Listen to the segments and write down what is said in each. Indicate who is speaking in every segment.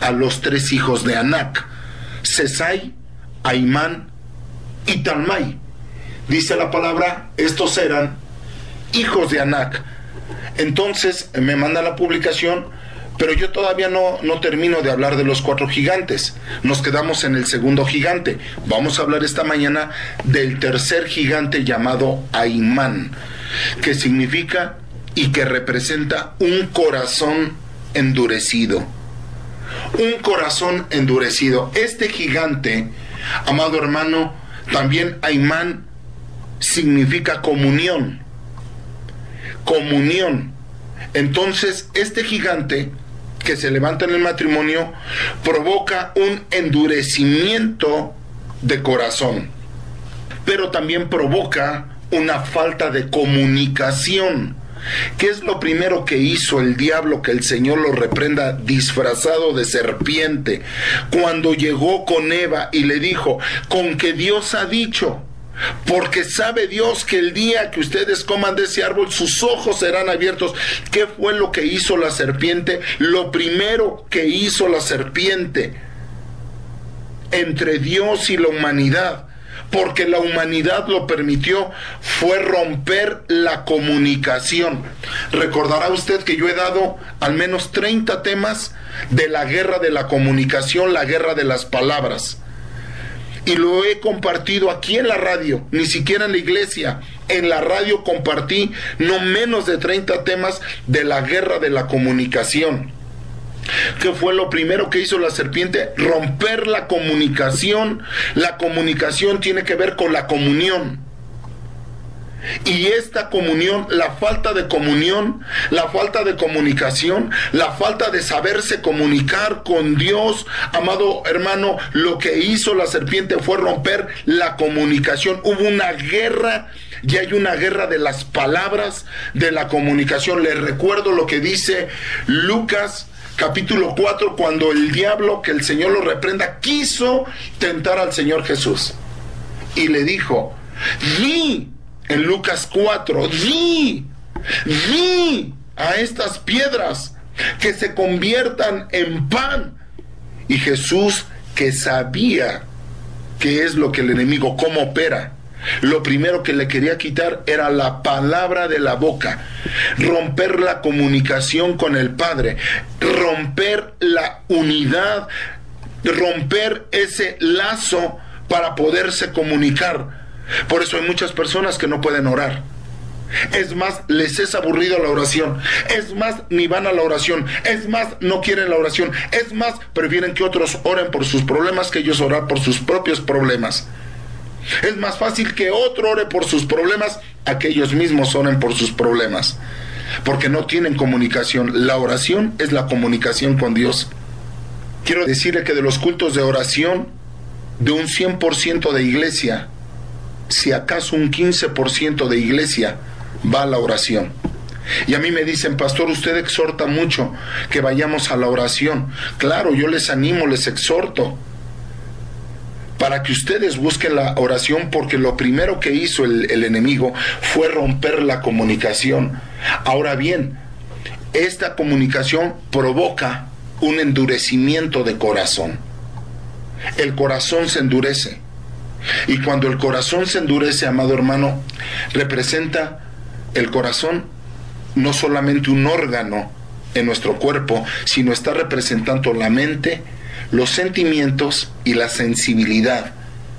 Speaker 1: a los 3 hijos de Anac: Sesai, Aimán y Talmai. Dice la palabra, estos eran hijos de Anac. Entonces me manda la publicación, pero yo todavía no termino de hablar de los 4 gigantes. Nos quedamos en el segundo gigante. Vamos a hablar esta mañana del tercer gigante llamado Aimán, que significa y que representa un corazón endurecido. Un corazón endurecido. Este gigante, amado hermano, también Aimán, significa comunión. Comunión. Entonces, este gigante que se levanta en el matrimonio provoca un endurecimiento de corazón, pero también provoca una falta de comunicación. ¿Qué es lo primero que hizo el diablo, que el Señor lo reprenda, disfrazado de serpiente, cuando llegó con Eva y le dijo: con que Dios ha dicho, porque sabe Dios que el día que ustedes coman de ese árbol sus ojos serán abiertos? ¿Qué fue lo que hizo la serpiente? Lo primero que hizo la serpiente entre Dios y la humanidad, porque la humanidad lo permitió, fue romper la comunicación. Recordará usted que yo he dado al menos 30 temas de la guerra de la comunicación, la guerra de las palabras. Y lo he compartido aquí en la radio, ni siquiera en la iglesia. En la radio compartí no menos de 30 temas de la guerra de la comunicación. ¿Qué fue lo primero que hizo la serpiente? Romper la comunicación. La comunicación tiene que ver con la comunión. Y esta comunión, la falta de comunión, la falta de comunicación, la falta de saberse comunicar con Dios, amado hermano, lo que hizo la serpiente fue romper la comunicación. Hubo una guerra, y hay una guerra de las palabras, de la comunicación. Les recuerdo lo que dice Lucas capítulo 4, cuando el diablo, que el Señor lo reprenda, quiso tentar al Señor Jesús. Y le dijo: di, en Lucas 4, di a estas piedras que se conviertan en pan. Y Jesús, que sabía qué es lo que el enemigo, cómo opera, lo primero que le quería quitar era la palabra de la boca, romper la comunicación con el Padre, romper la unidad, romper ese lazo para poderse comunicar. Por eso hay muchas personas que no pueden orar. Es más, les es aburrido la oración. Es más, ni van a la oración. Es más, no quieren la oración. Es más, prefieren que otros oren por sus problemas que ellos orar por sus propios problemas. Es más fácil que otro ore por sus problemas a que ellos mismos oren por sus problemas, porque no tienen comunicación. La oración es la comunicación con Dios. Quiero decirle que de los cultos de oración, de un 100% de iglesia, si acaso un 15% de iglesia va a la oración. Y a mí me dicen: pastor, usted exhorta mucho que vayamos a la oración. Claro, yo les animo, les exhorto para que ustedes busquen la oración, porque lo primero que hizo el enemigo fue romper la comunicación. Ahora bien, esta comunicación provoca un endurecimiento de corazón. El corazón se endurece. Y cuando el corazón se endurece, amado hermano, representa el corazón no solamente un órgano en nuestro cuerpo, sino está representando la mente, los sentimientos y la sensibilidad.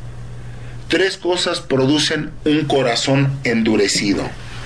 Speaker 1: 3 cosas producen un corazón endurecido.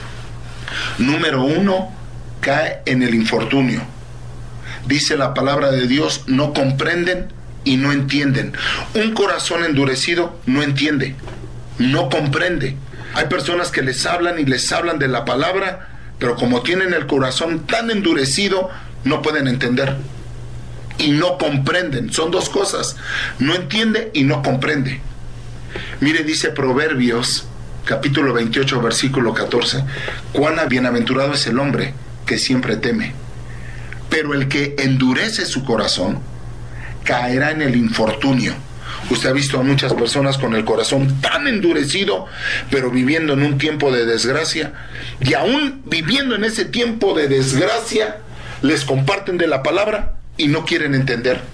Speaker 1: Número 1, cae en el infortunio. Dice la palabra de Dios: no comprenden y no entienden. Un corazón endurecido no entiende, no comprende. Hay personas que les hablan y les hablan de la palabra, pero como tienen el corazón tan endurecido, no pueden entender y no comprenden. Son 2 cosas: no entiende y no comprende. Mire, dice Proverbios capítulo 28 versículo 14: cuán bienaventurado es el hombre que siempre teme, pero el que endurece su corazón caerá en el infortunio. Usted ha visto a muchas personas con el corazón tan endurecido, pero viviendo en un tiempo de desgracia, y aún viviendo en ese tiempo de desgracia, les comparten de la palabra y no quieren entender.